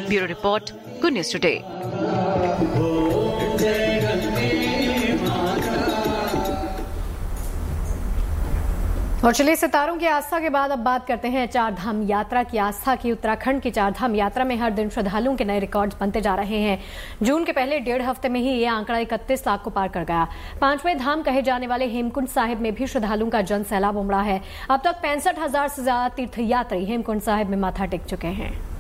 Bureau report, good news today. और चलिए सितारों की आस्था के बाद अब बात करते हैं चार धाम यात्रा की आस्था की। उत्तराखंड की चार धाम यात्रा में हर दिन श्रद्धालुओं के नए रिकॉर्ड्स बनते जा रहे हैं। जून के पहले 1.5 हफ्ते में ही ये आंकड़ा 31 लाख को पार कर गया। 5वें धाम कहे जाने वाले हेमकुंड साहिब में भी श्रद्धालुओं का जन सैलाब उमड़ा है। अब तक 65,000 से ज्यादा तीर्थयात्री हेमकुंड साहिब में माथा टेक चुके हैं।